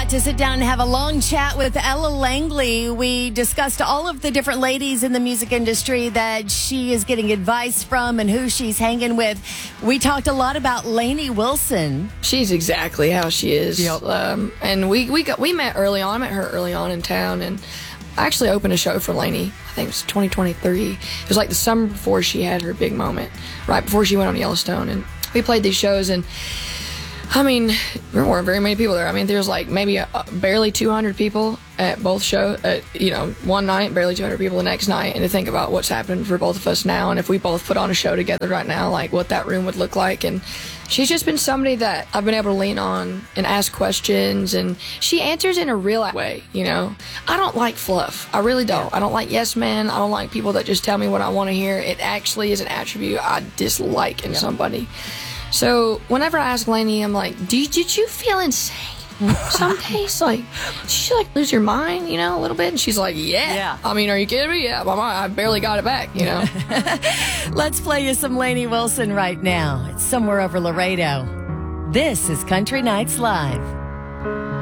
got to sit down and have a long chat with Ella Langley. We discussed all of the different ladies in the music industry that she is getting advice from and who she's hanging with. We talked a lot about Lainey Wilson. She's exactly how she is. Yep. And we met early on. I met her early on in town, and I actually opened a show for Lainey. I think it was 2023. It was like the summer before she had her big moment, right before she went on Yellowstone. And we played these shows, and I mean, there weren't very many people there. I mean, there was like maybe barely 200 people at both shows. One night, barely 200 people the next night. And to think about what's happened for both of us now, and if we both put on a show together right now, like what that room would look like. And she's just been somebody that I've been able to lean on and ask questions, and she answers in a real way. You know, I don't like fluff. I really don't. I don't like yes men. I don't like people that just tell me what I want to hear. It actually is an attribute I dislike in somebody. So whenever I ask Lainey, I'm like, did you feel insane some days? Like, did you like lose your mind, a little bit? And she's like, yeah. I mean, are you kidding me? Yeah, I barely got it back, Let's play you some Lainey Wilson right now. It's somewhere over Laredo. This is Country Nights Live.